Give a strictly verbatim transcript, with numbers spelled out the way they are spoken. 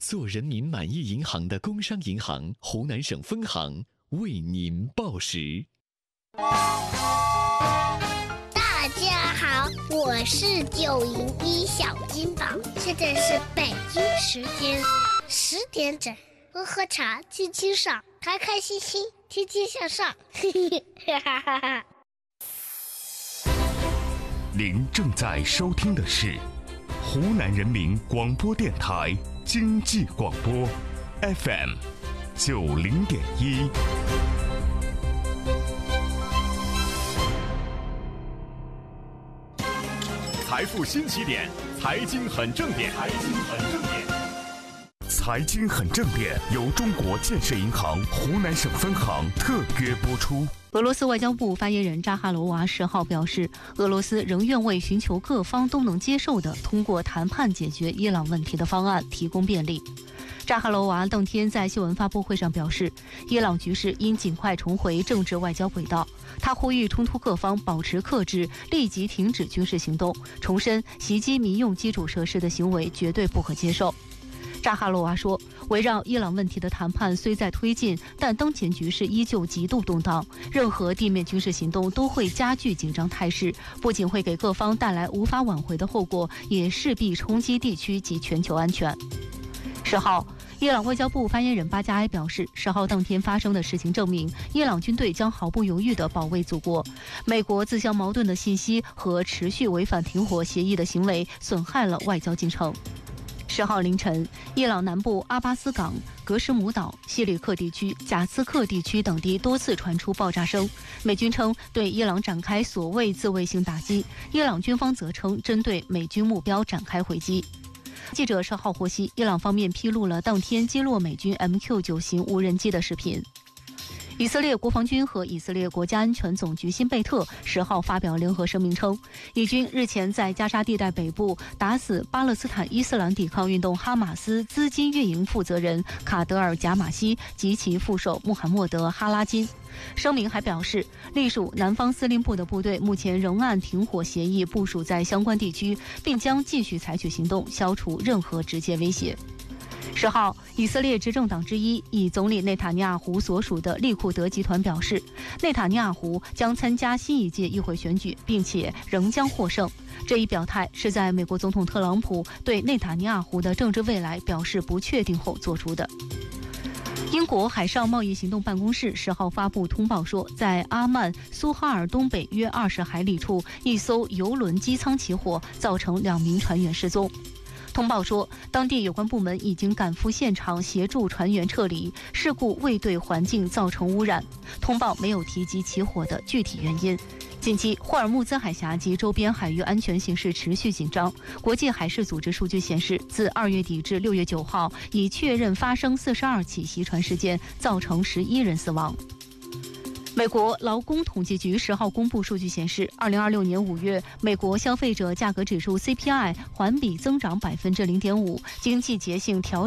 做人民满意银行的工商银行湖南省分行为您报时。 大家好，我是九零一小金宝，现在是北京时间十点整，喝喝茶，轻轻赏，开开心心，天天向上。哈哈哈。 您正在收听的是湖南人民广播电台经济广播 F M 九零点一。 财富新起点，财经很正点，财经很正点。 财经很正点由中国建设银行湖南省分行特约播出。 俄罗斯外交部发言人扎哈罗娃十号表示，俄罗斯仍愿为寻求各方都能接受的通过谈判解决伊朗问题的方案提供便利。扎哈罗娃当天在新闻发布会上表示，伊朗局势应尽快重回政治外交轨道。他呼吁冲突各方保持克制，立即停止军事行动，重申袭击民用基础设施的行为绝对不可接受。扎哈罗娃说，围绕伊朗问题的谈判虽在推进，但当前局势依旧极度动荡，任何地面军事行动都会加剧紧张态势，不仅会给各方带来无法挽回的后果，也势必冲击地区及全球安全。十号，伊朗外交部发言人巴加埃表示，十号当天发生的事情证明，伊朗军队将毫不犹豫地保卫祖国。美国自相矛盾的信息和持续违反停火协议的行为损害了外交进程。十号凌晨，伊朗南部阿巴斯港、格什姆岛、西里克地区、贾斯克地区等地多次传出爆炸声。美军称对伊朗展开所谓自卫性打击，伊朗军方则称针对美军目标展开回击。记者十号获悉，伊朗方面披露了当天击落美军 M Q 九 型无人机的视频。以色列国防军和以色列国家安全总局辛贝特十号发表联合声明称，以军日前在加沙地带北部打死巴勒斯坦伊斯兰抵抗运动哈马斯资金运营负责人卡德尔贾马西及其副手穆罕默德哈拉金。声明还表示，隶属南方司令部的部队目前仍按停火协议部署在相关地区，并将继续采取行动，消除任何直接威胁。十号，以色列执政党之一以总理内塔尼亚胡所属的利库德集团表示，内塔尼亚胡将参加新一届议会选举，并且仍将获胜。这一表态是在美国总统特朗普对内塔尼亚胡的政治未来表示不确定后做出的。英国海上贸易行动办公室十号发布通报说，在阿曼苏哈尔东北约二十海里处，一艘油轮机舱起火，造成两名船员失踪。通报说，当地有关部门已经赶赴现场协助船员撤离，事故未对环境造成污染。通报没有提及起火的具体原因。近期，霍尔木兹海峡及周边海域安全形势持续紧张。国际海事组织数据显示，自二月底至六月九号，已确认发生四十二起袭船事件，造成十一人死亡。美国劳工统计局十号公布数据显示，二零二六年五月，美国消费者价格指数 C P I 环比增长百分之零点五，经季节性调